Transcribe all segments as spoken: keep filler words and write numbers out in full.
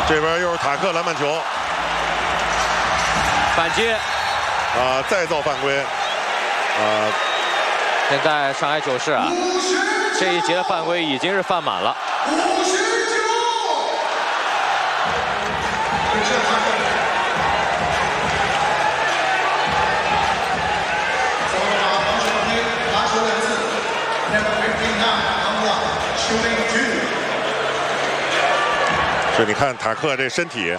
这边又是塔克篮板球， 反击啊，再造犯规，啊， 现在上海九世啊，这一节的犯规已经是犯满了。 五十九。 是，你看塔克这身体，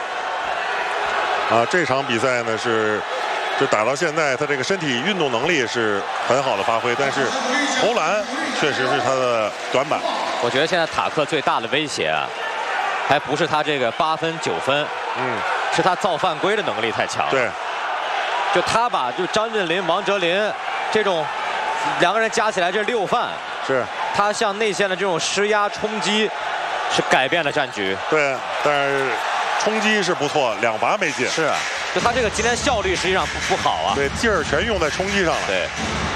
啊，这场比赛呢是，就打到现在，他这个身体运动能力是很好的发挥，但是投篮确实是他的短板。 我觉得现在塔克最大的威胁啊，还不是他这个八分九分， 嗯， 是他造犯规的能力太强了。 对， 就他把就张镇麟、王哲林这种两个人加起来这六犯， 是他向内线的这种施压冲击。是改变了战局， 对，但是冲击是不错，两罚没进。 是，就他这个今天效率实际上不不好啊。 对，劲儿全用在冲击上了。 对，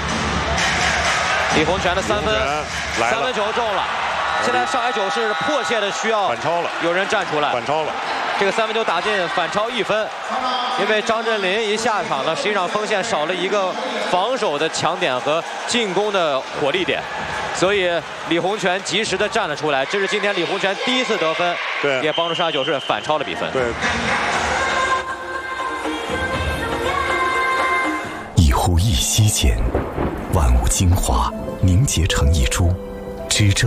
李洪权的三分，三分球中了。现在上海九世迫切的需要反超了， 有人站出来反超了。 这个三分球打进，反超一分。因为张镇麟一下场呢，实际上锋线少了一个防守的强点和进攻的火力点。所以李洪权及时的站了出来，这是今天李洪权第一次得分， 对， 也帮助上海九世反超了比分。 对。 一呼一吸间，万物精华凝结成一株，执着